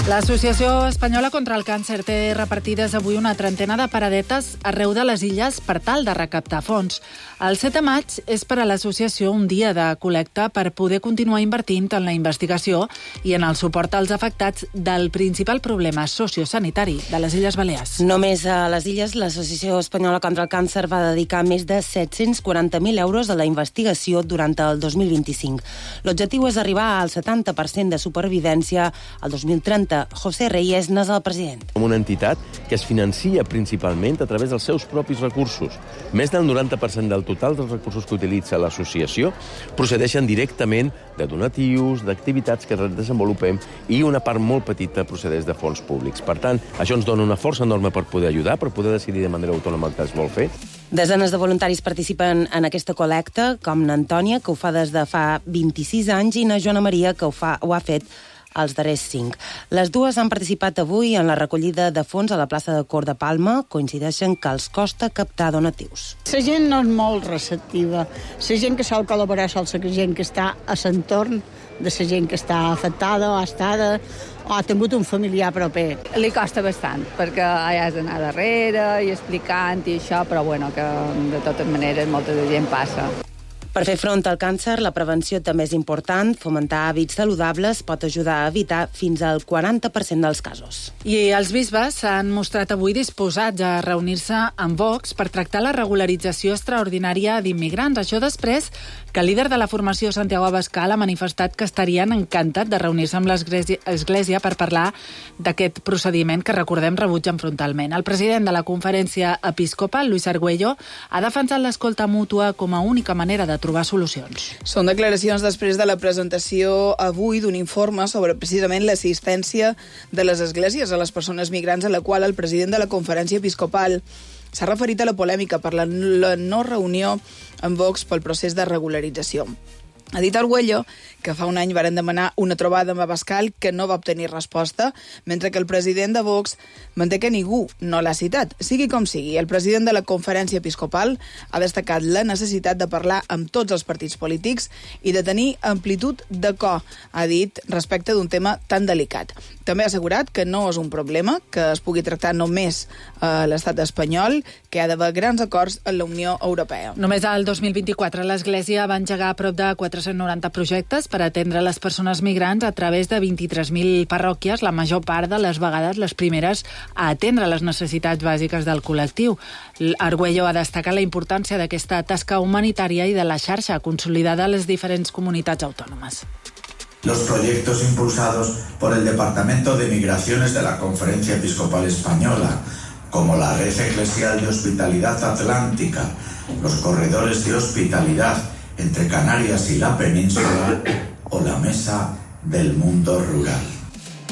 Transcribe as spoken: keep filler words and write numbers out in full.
L'Associació Espanyola contra el Càncer té repartides avui una trentena de paradetes arreu de les illes per tal de recaptar fons. El set de maig és per a l'associació un dia de col·lecta per poder continuar invertint en la investigació i en el suport als afectats del principal problema sociosanitari de les Illes Balears. Només a les illes, l'Associació Espanyola contra el Càncer va dedicar més de set-cents quaranta mil euros a la investigació durant el dos mil vint-i-cinc. L'objectiu és arribar al setanta per cent de supervivència al dos mil trenta. José Reyes n'és el president. Una entitat que es financia principalment a través dels seus propis recursos. Més del noranta per cent del total dels recursos que utilitza l'associació procedeixen directament de donatius, d'activitats que desenvolupem i una part molt petita procedeix de fons públics. Per tant, això ens dona una força enorme per poder ajudar, per poder decidir de manera autònoma el que es vol fer. Desenes de voluntaris participen en aquesta col·lecta, com n'Antònia, que ho fa des de fa vint-i-sis anys, i na Joana Maria, que ho, fa, ho ha fet els darrers cinc. Les dues han participat avui en la recollida de fons a la plaça de Cor de Palma. Coincideixen que els costa captar donatius. La gent no és molt receptiva. La gent que sol col·laborar sol la gent que està a l'entorn de la gent que està afectada o ha estat o ha tingut un familiar proper. Li costa bastant, perquè hi has d'anar darrere i explicant i això, però bueno, que de totes maneres molta de gent passa. Per fer front al càncer, la prevenció també és important. Fomentar hàbits saludables pot ajudar a evitar fins al quaranta per cent dels casos. I els bisbes s'han mostrat avui disposats a reunir-se amb Vox per tractar la regularització extraordinària d'immigrants. Això després que el líder de la formació, Santiago Abascal, ha manifestat que estarien encantat de reunir-se amb l'Església per parlar d'aquest procediment que, recordem, rebutgen frontalment. El president de la Conferència Episcopal, Luis Argüello, ha defensat l'escolta mútua com a única manera de trobar solucions. Són declaracions després de la presentació avui d'un informe sobre precisament l'assistència de les esglésies a les persones migrants, a la qual el president de la Conferència Episcopal s'ha referit a la polèmica per la no reunió amb Vox pel procés de regularització. Ha dit Argüello que fa un any varen demanar una trobada amb Abascal que no va obtenir resposta, mentre que el president de Vox manté que ningú no l'ha citat. Sigui com sigui, el president de la Conferència Episcopal ha destacat la necessitat de parlar amb tots els partits polítics i de tenir amplitud de co, ha dit, respecte d'un tema tan delicat. També ha assegurat que no és un problema que es pugui tractar només a l'estat espanyol, que ha d'haver grans acords en la Unió Europea. Només al dos mil vint-i-quatre l'Església va engegar a prop de quatre-cents noranta projectes per atendre les persones migrants a través de vint-i-tres mil parròquies, la major part de les vegades les primeres a atendre les necessitats bàsiques del col·lectiu. Argüello ha destacat la importància d'aquesta tasca humanitària i de la xarxa consolidada a les diferents comunitats autònomes. Los proyectos impulsados por el Departamento de Migraciones de la Conferencia Episcopal Española, como la Red Eclesial de Hospitalidad Atlántica, los corredores de hospitalidad entre Canarias y la península o la Mesa del Mundo Rural.